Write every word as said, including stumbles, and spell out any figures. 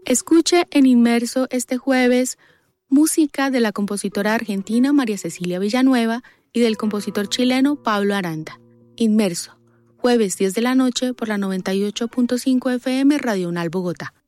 Escuche en Inmerso este jueves música de la compositora argentina María Cecilia Villanueva y del compositor chileno Pablo Aranda. Inmerso, jueves diez de la noche por la noventa y ocho punto cinco F M Radio Unal Bogotá.